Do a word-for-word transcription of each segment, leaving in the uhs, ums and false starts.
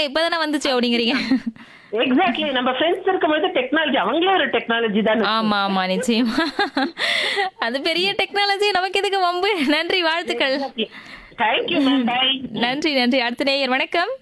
இப்பதானே வந்துச்சு அப்படிங்கிறீங்க. எக்ஸாக்ட்லி. நம்ம ஃப்ரெண்ட்ஸ் இருக்கும்போது டெக்னாலஜி அவங்களே ஒரு டெக்னாலஜி தானே. ஆமா ஆமா நிச்சயமா. அது பெரிய டெக்னாலஜி, நமக்கு எதுக்கு வம்பு. நன்றி, வாழ்த்துக்கள். Thank you ma'am. பை. நன்றி நன்றி. அடுத்த நேயர் வணக்கம்.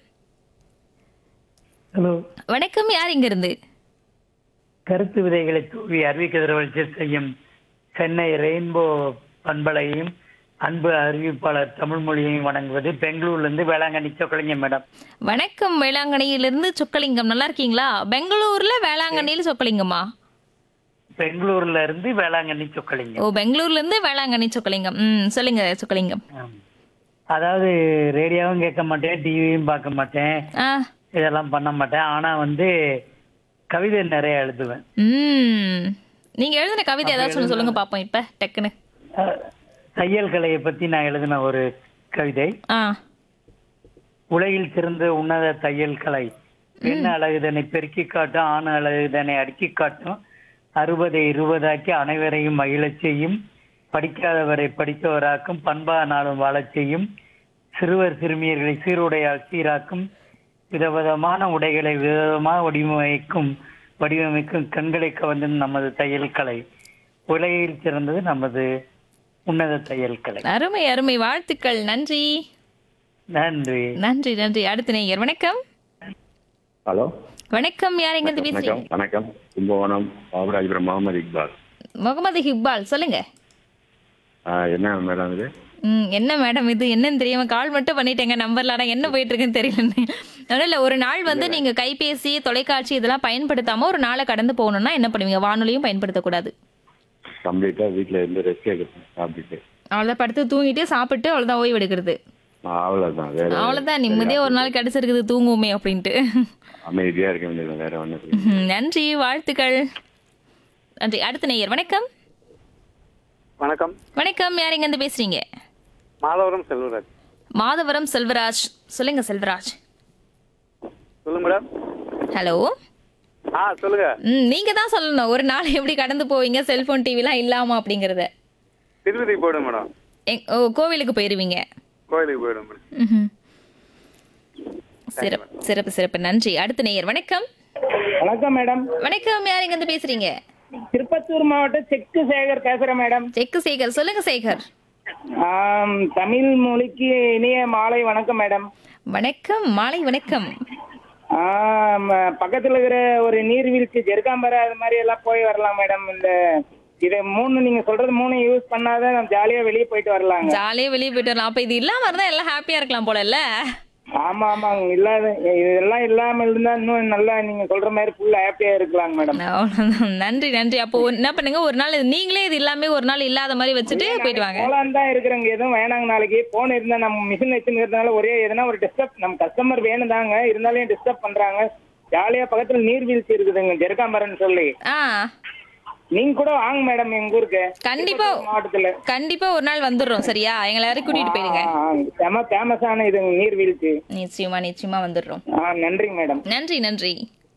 ஹலோ, வணக்கம், யார் இங்க இருந்து? கருத்து விதைகளை தூவி அறிவிக்கதிரவல் செய்யும் சென்னை ரெயின்போ பண்பலையும் அன்பு அறிவிப்பாளர் தமிழ் மொழியையும் வணங்குவது பெங்களூர்ல இருந்து வேளாங்கண்ணி சொக்கலிங்கம் மேடம். வணக்கம், வேளாங்கண்ணியிலிருந்து சொக்கலிங்கம். நல்லா இருக்கீங்களா? பெங்களூர்ல வேளாங்கண்ணியில் சொக்கலிங்கமா? பெங்களூர்ல இருந்து வேளாங்கண்ணி சொக்கலிங்கம். ஓ, பெங்களூர்ல இருந்து வேளாங்கண்ணி சொக்கலிங்கம். ம், சொல்லுங்க சொக்கலிங்கம். ஆம். அதாவது ரேடியோவும் கேட்க மாட்டேன், டிவியும் பார்க்க மாட்டேன், ஆ, இதெல்லாம் பண்ண மாட்டேன். ஆனா வந்து கவிதை நிறைய எழுதுவேன். ம், நீங்க எழுதின கவிதை ஏதாச்சும் ஒண்ணு சொல்லுங்க பாப்போம் இப்ப டக்குன்னு. அஹ், தையல் கலையை பத்தி நான் எழுதின ஒரு கவிதை. ஆ, உலகில் சிறந்த உன்னத தையல் கலை, பெண் அழகுதனை பெருக்கி காட்டும், ஆண் அழகுதனை அடுக்கி காட்டும், அறுபதை இருபதாக்கி அனைவரையும் மகிழச் செய்யும், படிக்காதவரை படித்தவராக்கும், பண்பா நாளும் வாழச் செய்யும், சிறுவர் சிறுமியர்களை சீருடையால் சீராக்கும், விதவிதமான உடைகளை விதவிதமாக வடிவமைக்கும் வடிவமைக்கும் கண்களை கவர்ந்தது நமது தையல் கலை. உலகில் சிறந்தது நமது உன்னத தையல் கலை. அருமை அருமை, வாழ்த்துக்கள். நன்றி நன்றி நன்றி நன்றி. அடுத்த நேயர் வணக்கம். ஹலோ, வணக்கம், யார் எங்க இருந்து வணக்கம் பேசுறீங்க? வணக்கம். கும்பகோணம் பாபராஜபுரம் முகமது இக்பால். முகமது இக்பால், சொல்லுங்க. ஆ, என்ன மேடம் இது? ம், என்ன மேடம் இது, என்னன்னு தெரியாம கால் மட்டும் பண்ணிட்டேங்க நம்பர்ல, ஆனா என்ன போயிட்டு இருக்குன்னு தெரியலன்னு. அதனால இல்ல, ஒரு நாள் வந்து நீங்க கைபேசி தொலைக்காட்சி இதெல்லாம் பயன்படுத்தாம ஒரு நாளை கடந்து போகணும்னா என்ன பண்ணுவீங்க? வானொலியும் பயன்படுத்தக்கூடாது. கம்ப்ளீட்டா வீட்டுல இருந்து ரெஸ்ட் எடுக்கணும், சாப்பிட்டுட்டு அவ்வளவுதான், படுத்து தூங்கிட்டு சாப்பிட்டு அவ்வளவுதான் ஓய்வு எடுக்கிறது. ஆ, அவ்வளவுதான். வேற அவ்வளவுதான், நிம்மதியா ஒரு நாள் கிடைச்சிருக்குது தூங்குவோமே அப்படின்ட்டு. அமைதியா இருக்க வேண்டியது, வேற ஒண்ணு. ம், நன்றி, வாழ்த்துக்கள். நன்றி. அடுத்த நேயர் வணக்கம். வணக்கம். வணக்கம், யார் எங்க இருந்து பேசுறீங்க? மாதவரம் செல்வராஜ். மாதவரம் செல்வராஜ், சொல்லுங்க செல்வராஜ். சொல்லுங்க மேடம். ஹலோ. ஆ, சொல்லுங்க. ம், நீங்க தான் சொல்லணும் ஒரு நாள் எப்படி கடந்து போவீங்க செல்போன் டிவிலாம் இல்லாம அப்படிங்கறத. திருப்பதி போயிடும் மேடம். எங்- ஓ, கோவிலுக்கு போயிருவீங்க. கோயிலுக்கு போயிடும் மேடம். ம்ஹும். சிறப்பு சிறப்பு சிறப்பு, நன்றி. அடுத்த நேயர் வணக்கம். வணக்கம் மேடம். வணக்கம், யார் எங்க இருந்து பேசுறீங்க? திருப்பத்தூர் மாவட்டம் செக்கு சேகர் பேசுறேன் மேடம். செக்கு சேகர், சொல்லுங்க சேகர். ஆம், தமிழ் மொழிக்கு இனிய மாலை வணக்கம் மேடம். வணக்கம், மாலை வணக்கம். ஆம், பக்கத்துல இருக்கிற ஒரு நீர்வீழ்ச்சி ஜெருகாம்பரை அது மாதிரி எல்லாம் போய் வரலாம் மேடம். இந்த இது மூணு நீங்க சொல்றது மூணு யூஸ் பண்ணாதான் நம்ம ஜாலியா வெளியே போயிட்டு வரலாங்க. ஜாலியா வெளியே போயிட்டு வரலாம். அப்ப இது இல்லாம இருந்தா எல்லாம் ஹாப்பியா இருக்கலாம் போல இல்ல? ஆமா ஆமாங்க. இல்லாத இதெல்லாம் இல்லாம இருந்தா இன்னும் நல்லா நீங்க சொல்ற மாதிரி ஃபுல்லா ஹாப்பியா இருக்கலாங்க மேடம். அவ்வளவுதான். நன்றி நன்றி. அப்போ என்ன பண்ணுங்க, ஒரு நாள் இது நீங்களே இது எல்லாமே ஒரு நாள் இல்லாத மாதிரி வச்சுட்டு போயிட்டு வாங்க. போலான்னு தான் இருக்கிறவங்க எதுவும் வேணாங்க. நாளைக்கு போன் இருந்தா நம்ம மிஷின் வச்சுருக்கிறதுனால ஒரே எதுனா ஒரு டிஸ்டர்ப், நம்ம கஸ்டமர் வேணும் தாங்க, இருந்தாலும் டிஸ்டர்ப் பண்றாங்க. ஜாலியா பக்கத்துல நீர்வீழ்ச்சி இருக்குதுங்க ஜெருகாம்பரன்னு சொல்லி. ஆ, நீங்க கூட வாங்க மேடம் எங்க ஊருக்கு. கண்டிப்பா மாவட்டத்துல கண்டிப்பா ஒரு நாள் வந்துடுறோம். சரியா? எங்களை யாரையும் கூட்டிட்டு போயிடுங்க. செம ஃபேமஸான இது நீர்வீழ்ச்சி. நிச்சயமா நிச்சயமா வந்துடுறோம். ஆ, நன்றிங்க மேடம். நன்றி நன்றி.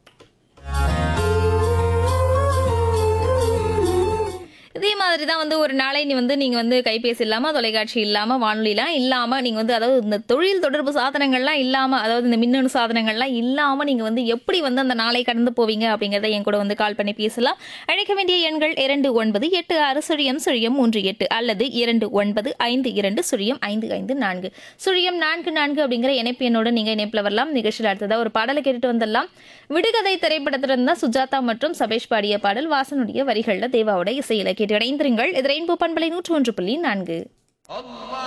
இதே மாதிரி தான் வந்து ஒரு நாளை நீ வந்து நீங்க வந்து கைபேசி இல்லாம தொலைக்காட்சி இல்லாம வானொலிலாம் இல்லாம நீங்க வந்து அதாவது இந்த தொழில் தொடர்பு சாதனங்கள்லாம் இல்லாம அதாவது இந்த மின்னணு சாதனங்கள்லாம் இல்லாம நீங்க வந்து எப்படி வந்து அந்த நாளை கடந்து போவீங்க அப்படிங்கறத என் கூட வந்து கால் பண்ணி பேசலாம். அழைக்க வேண்டிய எண்கள் இரண்டு ஒன்பது எட்டு ஆறு சுழியம் சுழியம் மூன்று எட்டு அல்லது இரண்டு ஒன்பது ஐந்து இரண்டு சுழியம் ஐந்து ஐந்து நான்கு சுழியம் நான்கு நான்கு அப்படிங்கிற இணைப்பு எண்ணோட நீங்க இணைப்புல வரலாம். நிகழ்ச்சியில் அடுத்ததா ஒரு பாடலை கேட்டுட்டு வந்துடலாம். விடுகதை திரைப்படத்திலிருந்து சுஜாதா மற்றும் சபேஷ் பாடிய பாடல் வாசனுடைய வரிகள்ல தேவாவோட இசையில கேட்டு இணைந்திருங்கள். இது ரெயின்போ பண்பலை நூற்று ஒன்று புள்ளி நான்கு.